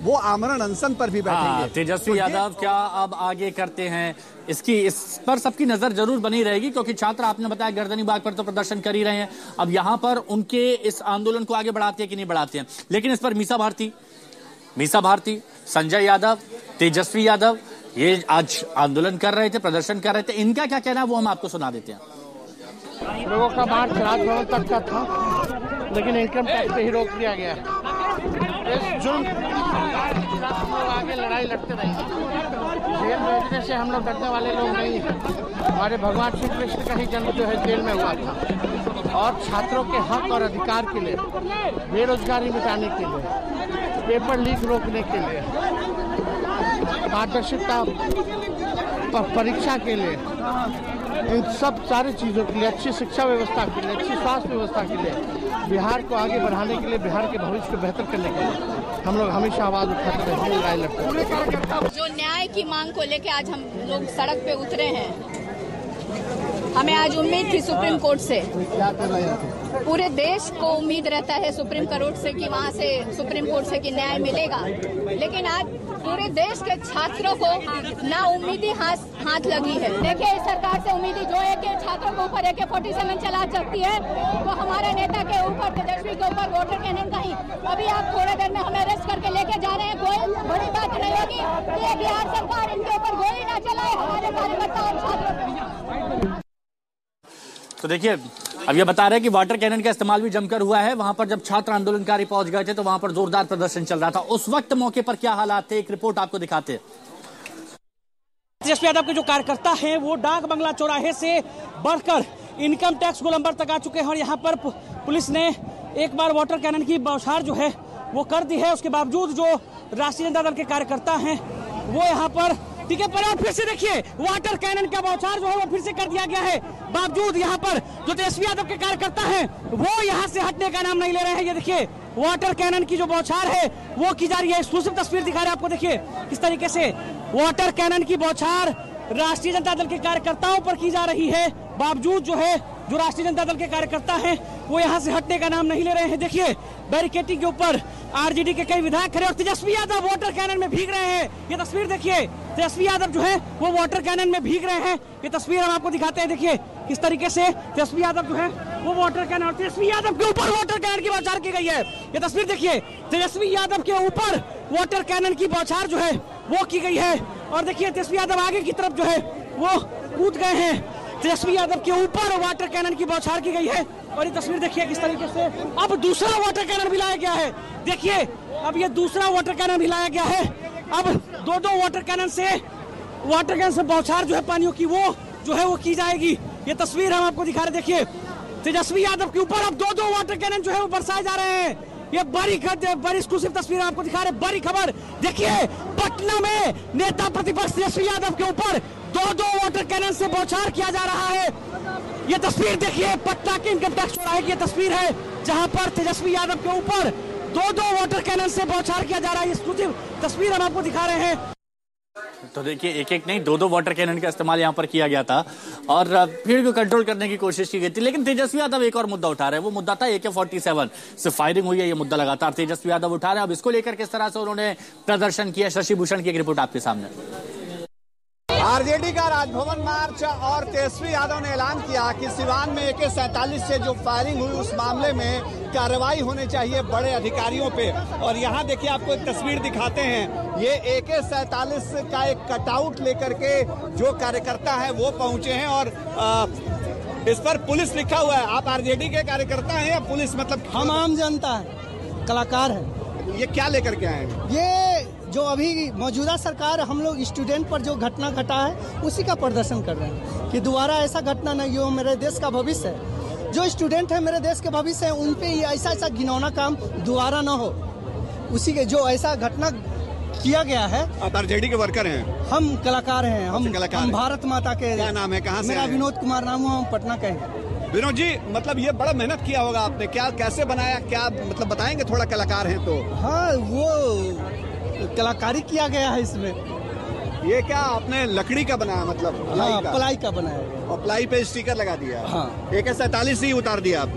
वो आमरण अनशन पर भी बैठेंगे। तेजस्वी यादव क्या अब आगे करते हैं, इस पर सबकी नजर जरूर बनी रहेगी, क्योंकि छात्र आपने बताया गर्दनी बाग पर तो प्रदर्शन कर ही रहे हैं। अब यहां पर उनके इस आंदोलन को आगे बढ़ाते हैं कि नहीं बढ़ाते हैं, लेकिन इस पर मीसा भारती, संजय यादव, तेजस्वी यादव ये आज आंदोलन कर रहे थे, प्रदर्शन कर रहे थे। इनका क्या कहना है वो हम आपको सुना देते हैं। लोगों का मार्च राजभवन तक का था, लेकिन इनकम टैक्स पे ही रोक दिया गया। इस जुर्म के खिलाफ हम लोग आगे लड़ाई लड़ते रहेंगे। जेल भेजने से हम लोग डरने वाले लोग नहीं हैं। हमारे भगवान श्री कृष्ण का ही जन्म जो है जेल में हुआ था, और छात्रों के हक और अधिकार के लिए, बेरोजगारी मिटाने के लिए, पेपर लीक रोकने के लिए, पारदर्शिता परीक्षा के लिए, इन सब सारी चीज़ों के लिए, अच्छी शिक्षा व्यवस्था के लिए, अच्छी स्वास्थ्य व्यवस्था के लिए, बिहार को आगे बढ़ाने के लिए, बिहार के भविष्य को बेहतर करने के लिए हम लोग हमेशा आवाज उठाते रहेंगे, लड़ाई लड़ते रहेंगे। जो न्याय की मांग को लेकर आज हम लोग सड़क पे उतरे हैं, हमें आज उम्मीद थी सुप्रीम कोर्ट से, पूरे देश को उम्मीद रहता है सुप्रीम कोर्ट से कि वहाँ से सुप्रीम कोर्ट से कि न्याय मिलेगा, लेकिन आज पूरे देश के छात्रों को ना उम्मीदी हाथ लगी है। देखिए, इस सरकार से उम्मीदी जो है कि छात्रों के ऊपर AK-47 चला सकती है, वो हमारे नेता के ऊपर, तेजस्वी के ऊपर वाटर कैनन का ही अभी आप थोड़ी देर में हमें अरेस्ट करके लेके जा रहे हैं। कोई बड़ी बात नहीं होगी कि बिहार सरकार इनके ऊपर गोली ना चलाए हमारे कार्यकर्ता और छात्रों। तो देखिए, अब ये बता रहे हैं कि वाटर कैनन का इस्तेमाल भी जमकर हुआ है। वहां पर जब छात्र आंदोलनकारी पहुंच गए थे तो वहां पर जोरदार प्रदर्शन चल रहा था। उस वक्त मौके पर क्या हालात थे, एक रिपोर्ट आपको दिखाते हैं। तेजस्वी यादव के जो कार्यकर्ता हैं वो डाक बंगला चौराहे से बढ़कर इनकम टैक्स गोलंबर तक आ चुके हैं, और यहाँ पर पुलिस ने एक बार वाटर कैनन की बौछार जो है वो कर दी है। उसके बावजूद जो राष्ट्रीय जनता दल के कार्यकर्ता हैं वो यहाँ पर टीके पर, और फिर से देखिए वाटर कैनन का बौछार जो है वो फिर से कर दिया गया है। बावजूद यहाँ पर जो तेजस्वी यादव के कार्यकर्ता हैं वो यहाँ से हटने का नाम नहीं ले रहे हैं। ये देखिए वाटर कैनन की जो बौछार है वो की जा रही है। एक्सक्लूसिव तस्वीर दिखा रहे हैं आपको, देखिए किस तरीके से वाटर कैनन की बौछार राष्ट्रीय जनता दल के कार्यकर्ताओं पर की जा रही है। बावजूद जो है जो राष्ट्रीय जनता दल के कार्यकर्ता हैं वो यहाँ से हटने का नाम नहीं ले रहे हैं। देखिए बैरिकेडिंग के ऊपर आरजेडी के कई विधायक खड़े और तेजस्वी यादव वाटर कैनन में भीग रहे हैं। ये तस्वीर देखिए, तेजस्वी यादव जो है वो वाटर कैनन में भीग रहे हैं। ये तस्वीर हम आपको दिखाते हैं। देखिए किस तरीके से तेजस्वी यादव जो है वो वाटर कैनन, और तेजस्वी यादव के ऊपर वाटर कैनन की बौछार की गई है। ये तस्वीर देखिए, तेजस्वी यादव के ऊपर वाटर कैनन की बौछार जो है वो की गई है। और देखिए तेजस्वी यादव आगे की तरफ जो है वो कूद गए हैं। तेजस्वी यादव के ऊपर वाटर कैनन की बौछार की गई है। और ये तस्वीर देखिए किस तरीके से अब दूसरा वाटर कैनन भी लाया गया है। देखिए अब ये दूसरा वाटर कैनन भी लाया गया है। अब दो वाटर कैनन से बौछार जो है पानियों की वो जो है वो की जाएगी। ये तस्वीर हम आपको दिखा रहे, देखिए तेजस्वी यादव के ऊपर अब दो वाटर कैनन जो है वो बरसाए जा रहे हैं। ये बड़ी एक्सक्लूसिव तस्वीर आपको दिखा रहे, बड़ी खबर। देखिए पटना में नेता प्रतिपक्ष तेजस्वी यादव के ऊपर दो वाटर कैनन से बौछार किया जा रहा है। ये तस्वीर देखिए पटना के इनकम टैक्स चौराहे की तस्वीर है, जहां पर तेजस्वी यादव के ऊपर दो वाटर कैनन से बौछार किया जा रहा है। एक्सक्लूसिव तस्वीर हम आपको दिखा रहे हैं। तो देखिए एक नहीं दो वाटर कैनन का इस्तेमाल यहां पर किया गया था और भीड़ को कंट्रोल करने की कोशिश की गई थी। लेकिन तेजस्वी यादव एक और मुद्दा उठा रहे हैं, वो मुद्दा था AK-47 से फायरिंग हुई है। ये मुद्दा लगातार तेजस्वी यादव उठा रहे हैं। अब इसको लेकर किस तरह से उन्होंने प्रदर्शन किया, शशि भूषण की एक रिपोर्ट आपके सामने। आरजेडी का राजभवन मार्च और तेजस्वी यादव ने ऐलान किया कि सिवान में AK-47 से जो फायरिंग हुई उस मामले में कार्रवाई होनी चाहिए बड़े अधिकारियों पे। और यहाँ देखिए आपको एक तस्वीर दिखाते हैं, ये AK-47 का एक कटआउट लेकर के जो कार्यकर्ता है वो पहुंचे हैं और इस पर पुलिस लिखा हुआ है। आप आरजेडी के कार्यकर्ता हैं या पुलिस? मतलब हम आम जनता है, कलाकार है। ये क्या लेकर के आए? ये जो अभी मौजूदा सरकार हम लोग स्टूडेंट पर जो घटना घटा है उसी का प्रदर्शन कर रहे हैं कि दोबारा ऐसा घटना नहीं हो। मेरे देश का भविष्य है, जो स्टूडेंट है मेरे देश के भविष्य है, उन पे ऐसा घिनौना काम दोबारा न हो। उसी के जो ऐसा घटना किया गया है। आप आरजेडी के वर्कर हैं? हम कलाकार हैं। हम भारत माता के। क्या नाम है, कहाँ से? मेरा विनोद कुमार नाम है, हम पटना के हैं। विनोद जी, मतलब ये बड़ा मेहनत किया होगा आपने, क्या कैसे बनाया, क्या मतलब बताएंगे थोड़ा? कलाकार हैं तो। हाँ, वो कलाकारी किया गया है इसमें। ये क्या आपने लकड़ी का बनाया, मतलब प्लाई का बनाया? और प्लाई पे स्टिकर लगा दिया। हाँ। AK-47 ही उतार दिया आपने?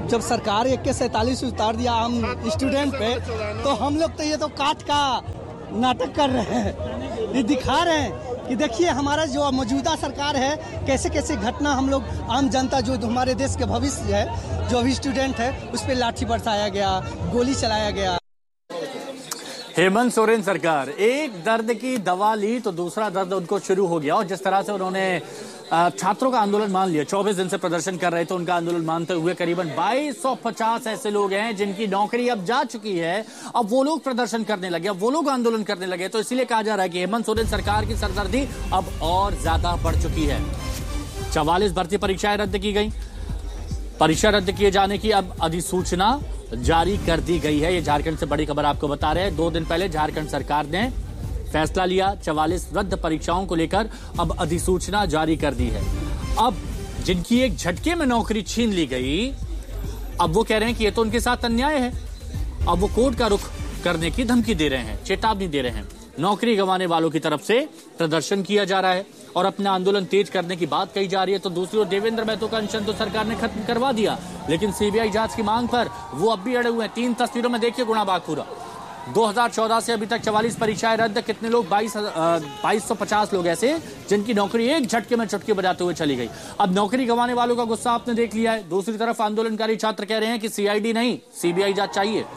जब सरकार 41-47 उतार दिया हम स्टूडेंट पे, तो हम लोग तो ये तो काट का नाटक कर रहे हैं, ये दिखा रहे हैं कि देखिए हमारा जो मौजूदा सरकार है कैसे कैसे घटना हम लोग आम जनता जो हमारे देश के भविष्य है, जो अभी स्टूडेंट है उस पर लाठी बरसाया गया, गोली चलाया गया। हेमंत सोरेन सरकार एक दर्द की दवा ली तो दूसरा दर्द उनको शुरू हो गया, और जिस तरह से उन्होंने छात्रों का आंदोलन मान लिया, 24 दिन से प्रदर्शन कर रहे थे, उनका आंदोलन मानते हुए करीबन 2250 ऐसे लोग हैं जिनकी नौकरी अब जा चुकी है, अब वो लोग प्रदर्शन करने लगे, अब वो लोग आंदोलन करने लगे। तो इसीलिए कहा जा रहा है कि हेमंत सोरेन सरकार की सरदर्दी अब और ज्यादा बढ़ चुकी है। 44 भर्ती परीक्षाएं रद्द की गई, परीक्षा रद्द किए जाने की अब अधिसूचना जारी कर दी गई है। ये झारखंड से बड़ी खबर आपको बता रहे हैं। 2 दिन पहले झारखंड सरकार ने फैसला लिया, 44 रद्द परीक्षाओं को लेकर अब अधिसूचना जारी कर दी है। अब जिनकी एक झटके में नौकरी छीन ली गई, अब वो कह रहे हैं कि ये तो उनके साथ अन्याय है। अब वो कोर्ट का रुख करने की धमकी दे रहे हैं, चेतावनी दे रहे हैं। नौकरी गंवाने वालों की तरफ से प्रदर्शन किया जा रहा है और अपना आंदोलन तेज करने की बात कही जा रही है। तो दूसरी ओर देवेंद्र महतो का अनशन तो सरकार ने खत्म करवा दिया, लेकिन सीबीआई जांच की मांग पर वो अब भी अड़े हुए हैं। 3 तस्वीरों में देखिए गुणाबाग पूरा। 2014 से अभी तक 44 परीक्षाएं रद्द। कितने लोग? 2250 लोग ऐसे जिनकी नौकरी एक झटके में चुटकी बजाते हुए चली गई। अब नौकरी गंवाने वालों का गुस्सा आपने देख लिया है। दूसरी तरफ आंदोलनकारी छात्र कह रहे हैं कि सीआईडी नहीं, सीबीआई जांच चाहिए।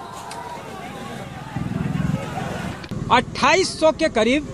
2800 के करीब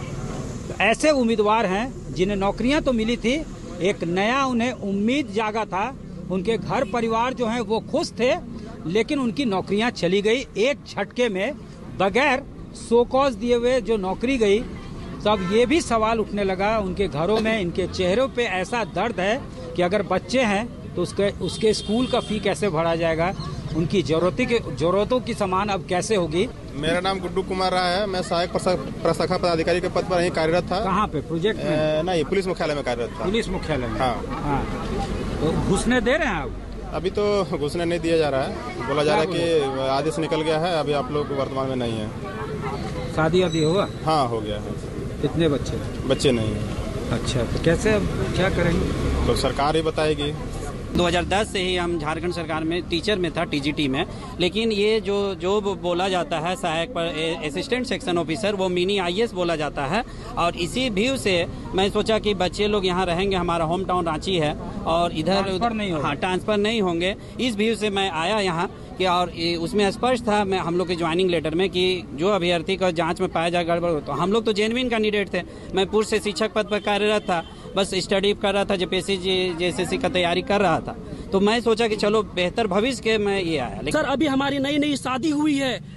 ऐसे उम्मीदवार हैं जिन्हें नौकरियां तो मिली थी, एक नया उन्हें उम्मीद जागा था, उनके घर परिवार जो हैं वो खुश थे, लेकिन उनकी नौकरियां चली गई एक झटके में, बगैर शोकॉज दिए हुए जो नौकरी गई। तब ये भी सवाल उठने लगा उनके घरों में, इनके चेहरों पे ऐसा दर्द है कि अगर बच्चे हैं तो उसके स्कूल का फी कैसे भरा जाएगा, उनकी जरूरतों की सामान अब कैसे होगी। मेरा नाम गुड्डू कुमार रहा है, मैं सहायक प्रशाखा पदाधिकारी के पद पर यहीं कार्यरत था। कहाँ पे? प्रोजेक्ट में? नहीं, पुलिस मुख्यालय में कार्यरत था। पुलिस मुख्यालय में? हाँ। तो घुसने दे रहे हैं आप? अभी तो घुसने नहीं दिया जा रहा है, बोला जा रहा है कि आदेश निकल गया है, अभी आप लोग वर्तमान में नहीं है। शादी अभी होगा? हाँ, हो गया है। कितने बच्चे? बच्चे नहीं है। अच्छा, तो कैसे अब क्या करेंगे? तो सरकार ही बताएगी। 2010 से ही हम झारखंड सरकार में टीचर में था, टीजीटी में, लेकिन ये जो बोला जाता है सहायक पर असिस्टेंट सेक्शन ऑफिसर, वो मिनी आईएएस बोला जाता है। और इसी व्यू से मैं सोचा कि बच्चे लोग यहाँ रहेंगे, हमारा होम टाउन रांची है और इधर ट्रांसफर नहीं होंगे। इस व्यू से मैं आया यहाँ कि, और उसमें स्पष्ट था मैं हम लोग के ज्वाइनिंग लेटर में कि जो अभ्यर्थी का जांच में पाया जाए गड़बड़ हो, तो हम लोग तो जेन्युइन कैंडिडेट थे। मैं पूर्व से शिक्षक पद पर कार्यरत था, बस स्टडी कर रहा था, जेपीएससी जेएसएससी का तैयारी कर रहा था, तो मैं सोचा कि चलो बेहतर भविष्य के मैं ये आया। सर अभी हमारी नई शादी हुई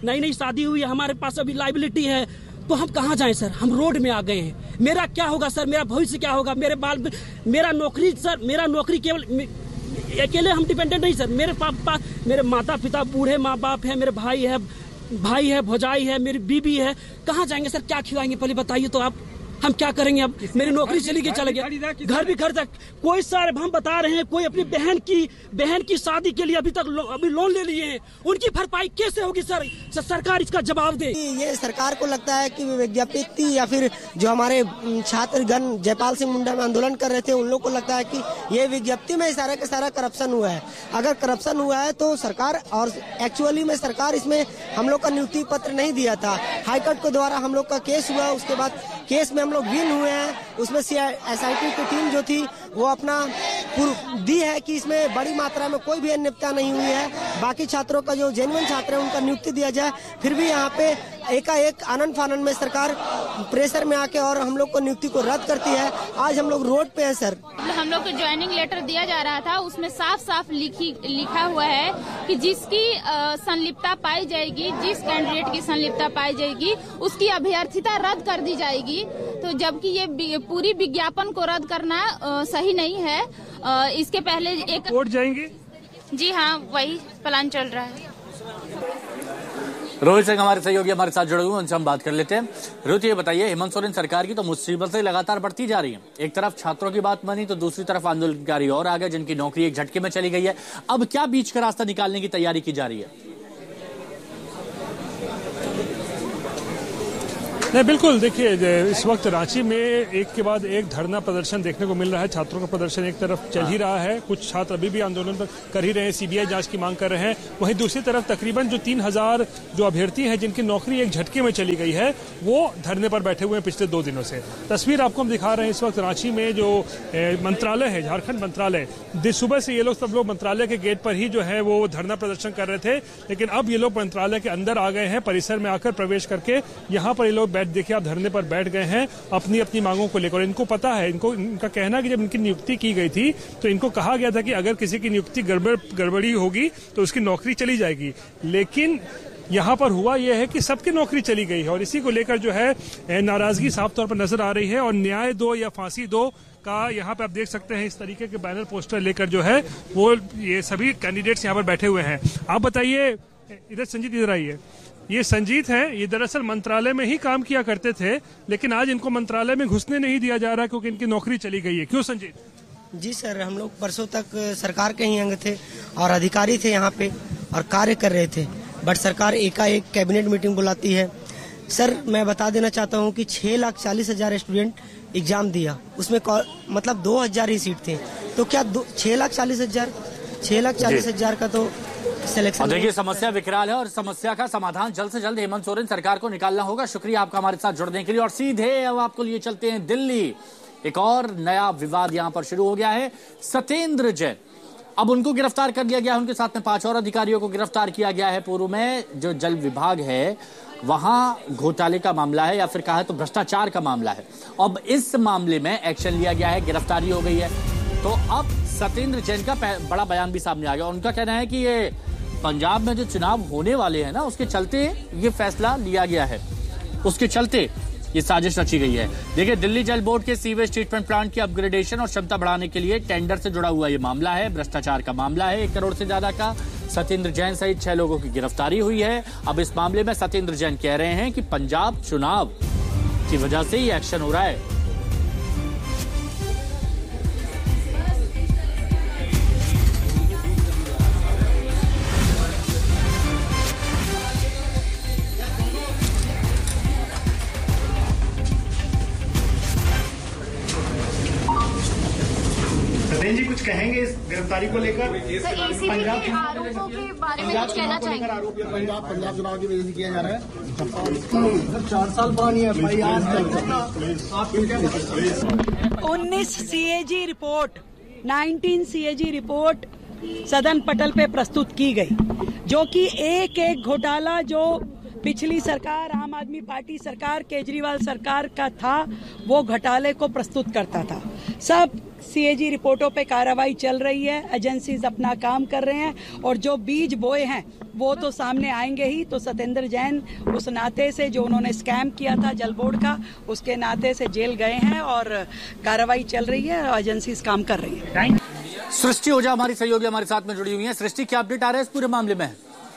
है, हमारे पास अभी लाइबिलिटी है, तो हम कहाँ जाएं सर? हम रोड में आ गए हैं। मेरा क्या होगा सर? मेरा भविष्य क्या होगा? मेरा नौकरी सर, मेरा नौकरी केवल अकेले हम डिपेंडेंट नहीं सर, मेरे पापा, मेरे माता पिता बूढ़े माँ बाप है, मेरे भाई है, भौजाई है, मेरी बीबी है, कहाँ जाएंगे सर? क्या खिलाएंगे पहले बताइए तो आप। हम क्या करेंगे अब? मेरी नौकरी चली गई, चले गया, घर भी घर तक कोई सर, हम बता रहे हैं, कोई अपनी बहन की शादी के लिए अभी लोन ले लिए हैं, उनकी भरपाई कैसे होगी सर? सरकार इसका जवाब दे। ये सरकार को लगता है कि विज्ञप्ति या फिर जो हमारे छात्रगण जयपाल सिंह मुंडा में आंदोलन कर रहे थे, उन लोग को लगता है कि ये विज्ञप्ति में सारा का सारा करप्शन हुआ है। अगर करप्शन हुआ है तो सरकार, और एक्चुअली में सरकार इसमें हम लोग का नियुक्ति पत्र नहीं दिया था, हाईकोर्ट के द्वारा हम लोग का केस हुआ, उसके बाद केस में हम लोग विन हुए हैं। उसमें एसआईटी की टीम जो थी वो अपना दी है कि इसमें बड़ी मात्रा में कोई भी अनियमितता नहीं हुई है। बाकी छात्रों का जो जेन्युइन छात्र है उनका नियुक्ति दिया जाए। फिर भी यहाँ पे एकाएक आनंद फानन में सरकार प्रेशर में आके और हम लोग को नियुक्ति को रद्द करती है। आज हम लोग रोड पे हैं सर। हम लोग को ज्वाइनिंग लेटर दिया जा रहा था, उसमें साफ साफ लिखा हुआ है कि जिसकी संलिप्तता पाई जाएगी, जिस कैंडिडेट की संलिप्तता पाई जाएगी उसकी अभ्यर्थिता रद्द कर दी जाएगी। तो जबकि ये पूरी विज्ञापन को रद्द करना सही नहीं है। इसके पहले एक कोर्ट जाएंगे? जी हाँ, वही प्लान चल रहा है। रोहित सिंह हमारे सहयोगी हमारे साथ जुड़े हुए, उनसे हम बात कर लेते हैं। रोहित, ये बताइए, हेमंत सोरेन सरकार की तो मुसीबतें लगातार बढ़ती जा रही हैं। एक तरफ छात्रों की बात मानी तो दूसरी तरफ आंदोलनकारी और आ गए जिनकी नौकरी एक झटके में चली गई है। अब क्या बीच का रास्ता निकालने की तैयारी की जा रही है? नहीं, बिल्कुल। देखिए, इस वक्त रांची में एक के बाद एक धरना प्रदर्शन देखने को मिल रहा है। छात्रों का प्रदर्शन एक तरफ चल ही रहा है, कुछ छात्र अभी भी आंदोलन कर ही रहे हैं, सीबीआई जांच की मांग कर रहे हैं। वहीं दूसरी तरफ तकरीबन जो 3000 जो अभ्यर्थी हैं जिनकी नौकरी एक झटके में चली गई है, वो धरने पर बैठे हुए हैं पिछले 2 दिनों से। तस्वीर आपको हम दिखा रहे हैं इस वक्त रांची में जो मंत्रालय है, झारखंड मंत्रालय, सुबह से ये लोग सब लोग मंत्रालय के गेट पर ही जो है वो धरना प्रदर्शन कर रहे थे, लेकिन अब ये लोग मंत्रालय के अंदर आ गए हैं, परिसर में आकर प्रवेश करके यहाँ पर ये लोग देखिए आप धरने पर बैठ गए हैं अपनी अपनी मांगों को लेकर। इनको पता है, इनका कहना है कि जब इनकी नियुक्ति की गई थी तो इनको कहा गया था कि अगर किसी की नियुक्ति गड़बड़ी होगी तो उसकी नौकरी चली जाएगी, लेकिन यहाँ पर हुआ यह है कि सबकी नौकरी चली गई है और इसी को लेकर जो है नाराजगी साफ तौर पर नजर आ रही है। और न्याय दो या फांसी दो का यहाँ पे आप देख सकते हैं, इस तरीके के बैनर पोस्टर लेकर जो है वो ये सभी कैंडिडेट्स यहाँ पर बैठे हुए हैं। आप बताइए, इधर संजीत, इधर आइए। ये संजीत हैं, ये दरअसल मंत्रालय में ही काम किया करते थे, लेकिन आज इनको मंत्रालय में घुसने नहीं दिया जा रहा क्योंकि इनकी नौकरी चली गई है। क्यों संजीत? जी सर, हम लोग परसों तक सरकार के ही अंग थे और अधिकारी थे यहाँ पे और कार्य कर रहे थे, बट सरकार एकाएक कैबिनेट मीटिंग बुलाती है। सर, मैं बता देना चाहता हूँ कि 6,40,000 स्टूडेंट एग्जाम दिया, उसमें मतलब 2,000 ही सीट थे, तो क्या 6,40,000 का तो सिलेक्शन। देखिए, समस्या विकराल है और समस्या का समाधान जल्द से जल्द हेमंत सोरेन सरकार को निकालना होगा। शुक्रिया आपका हमारे साथ जुड़ने के लिए। और सीधे अब आपको लिए चलते हैं दिल्ली। एक और नया विवाद यहां पर शुरू हो गया है। सत्येंद्र जैन, अब उनको गिरफ्तार कर लिया गया है, उनके साथ में 5 और अधिकारियों को गिरफ्तार किया गया है। पूर्व में जो जल विभाग है वहां घोटाले का मामला है या फिर कहा तो भ्रष्टाचार का मामला है। अब इस मामले में एक्शन लिया गया है, गिरफ्तारी हो गई है। तो अब सत्येंद्र जैन का बड़ा बयान भी सामने आ गया। उनका कहना है कि ये पंजाब में जो चुनाव होने वाले हैं ना, उसके चलते ये फैसला लिया गया है, उसके चलते ये साजिश रची गई है। देखिए, दिल्ली जल बोर्ड के सीवेज ट्रीटमेंट प्लांट की अपग्रेडेशन और क्षमता बढ़ाने के लिए टेंडर से जुड़ा हुआ ये मामला है। भ्रष्टाचार का मामला है, 1 करोड़ से ज्यादा का। सत्येंद्र जैन सहित 6 लोगों की गिरफ्तारी हुई है। अब इस मामले में सत्येंद्र जैन कह रहे हैं कि पंजाब चुनाव की वजह से ये एक्शन हो रहा है। जी कुछ कहेंगे इस गिरफ्तारी को लेकर? पंजाब के आरोपों के बारे में कुछ कहना चाहेंगे? पंजाब चुनाव की वजह से किया जा रहा है। 4 साल पुरानी FIR 19 CAG report, 19 CAG report सदन पटल पे प्रस्तुत की गई, जो कि एक एक घोटाला जो पिछली सरकार, आम आदमी पार्टी सरकार, केजरीवाल सरकार का था, वो घोटाले को प्रस्तुत करता था। सब CAG रिपोर्टों पे कार्रवाई चल रही है, एजेंसीज अपना काम कर रहे हैं और जो बीज बोए हैं वो तो सामने आएंगे ही। तो सत्येंद्र जैन उस नाते से, जो उन्होंने स्कैम किया था जल बोर्ड का, उसके नाते से जेल गए हैं और कार्रवाई चल रही है और एजेंसीज काम कर रही है। सृष्टि ओझा हमारी सहयोगी हमारे साथ में जुड़ी हुई है। सृष्टि, क्या अपडेट आ रहा है इस पूरे मामले में?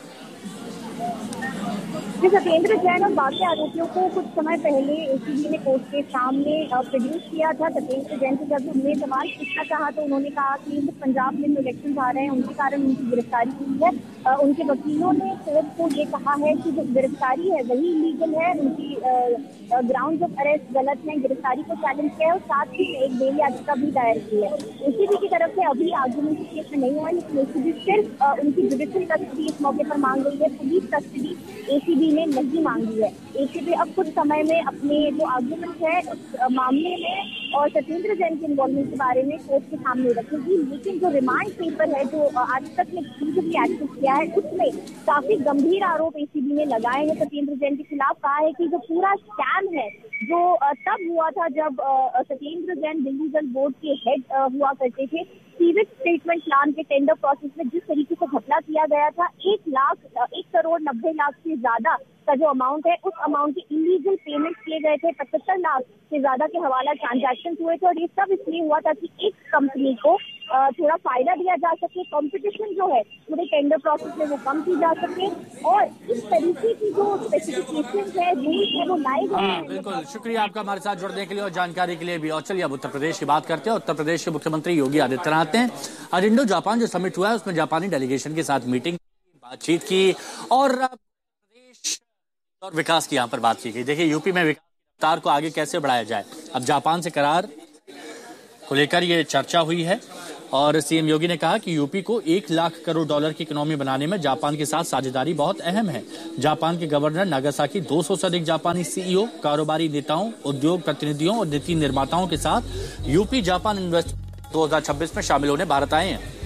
सत्येंद्र जैन और बाकी आरोपियों को कुछ समय पहले ACB ने कोर्ट के सामने प्रोड्यूस किया था। सत्येंद्र जैन से जब उन्हें सवाल पूछना चाहा तो उन्होंने कहा कि पंजाब में इलेक्शन आ रहे हैं, उनके कारण उनकी गिरफ्तारी हुई है। उनके वकीलों ने कोर्ट को ये कहा है कि जो गिरफ्तारी है वही इलीगल है, उनकी ग्राउंड ऑफ अरेस्ट गलत है, गिरफ्तारी को चैलेंज किया है और साथ ही एक बेल याचिका भी दायर की है। ACB की तरफ से अभी आर्गुमेंट केस में नहीं हुआ, लेकिन ACB सिर्फ उनकी जुडिशियल कस्टडी इस मौके पर मांग रही है, पुलिस कस्टडी ACB ने नहीं मांगी है। ACB अब कुछ समय में अपने जो आर्गुमेंट है उस मामले में और सत्येंद्र जैन के इन्वॉल्वमेंट के बारे में कोर्ट के सामने रखेगी। लेकिन जो रिमांड पेपर है जो आज तक ने एक्सक्लूसिवली एक्सेस किया है, उसमें काफी गंभीर आरोप ACB ने लगाए हैं सत्येंद्र जैन के खिलाफ। कहा है कि जो पूरा स्कैम है जो तब हुआ था जब सत्येंद्र जैन दिल्ली जल बोर्ड के हेड हुआ करते थे। सीवेज ट्रीटमेंट प्लान के टेंडर प्रोसेस में जिस तरीके से घपला किया गया था, 1 करोड़ 90 लाख से ज्यादा का जो अमाउंट है, उस अमाउंट के इलीगल पेमेंट किए गए थे। 75 लाख से ज्यादा के हवाला ट्रांजैक्शन हुए थे और ये सब इसलिए हुआ था कि एक कंपनी को थोड़ा फायदा दिया जा सके, कंपटीशन जो है पूरे टेंडर प्रोसेस में वो कम की जा सके और इस तरीके की जो स्पेसिफिकेशन है, रूल्स है, वो लाए गए हैं। बिल्कुल, शुक्रिया आपका हमारे साथ जुड़ने के लिए और जानकारी के लिए भी। और चलिए अब उत्तर प्रदेश की बात करते हैं। उत्तर प्रदेश के मुख्यमंत्री योगी आदित्यनाथ ने आज इंडो जापान जो समिट हुआ है उसमें जापानी डेलीगेशन के साथ मीटिंग, बातचीत की और और विकास की यहाँ पर बात की गई। देखिए यूपी में विकास की रफ्तार को आगे कैसे बढ़ाया जाए, अब जापान से करार को लेकर ये चर्चा हुई है और सीएम योगी ने कहा कि यूपी को 1 लाख करोड़ डॉलर की इकोनॉमी बनाने में जापान के साथ साझेदारी बहुत अहम है। जापान के गवर्नर नागासाकी 200 से अधिक जापानी सीईओ, कारोबारी नेताओं, उद्योग प्रतिनिधियों और नीति निर्माताओं के साथ यूपी जापान इन्वेस्ट 2026 में शामिल होने भारत आए हैं।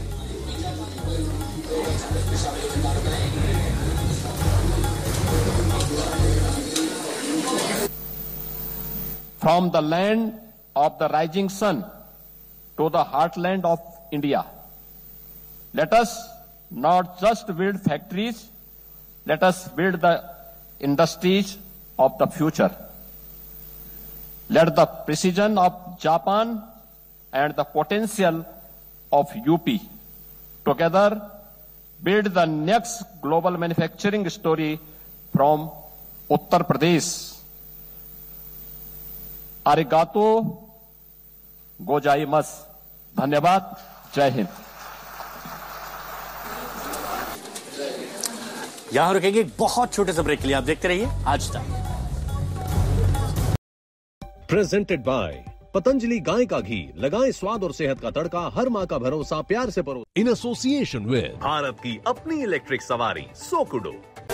From the land of the rising sun to the heartland of India, let us not just build factories, let us build the industries of the future. Let the precision of Japan and the potential of UP together build the next global manufacturing story from Uttar Pradesh. आरिगातो गोजाइमस। धन्यवाद। जय हिंद। यहां रुकेंगे एक बहुत छोटे से break के लिए, आप देखते रहिए आज तक। प्रेजेंटेड बाय पतंजलि गाय का घी, लगाएं स्वाद और सेहत का तड़का, हर माँ का भरोसा प्यार से परो। इन एसोसिएशन विद भारत की अपनी इलेक्ट्रिक सवारी सोकुडो।